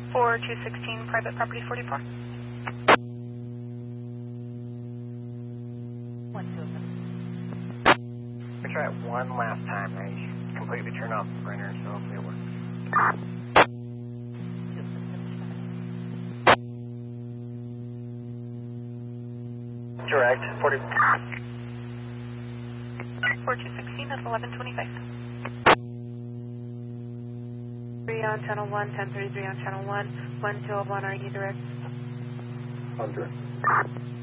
4216, private property 44. We try it one last time. I completely turned off the printer, so hopefully it works. Direct, 4216, that's 1125. 3 on channel 1, 1033 on channel 1, 1201, are you direct? I'm direct.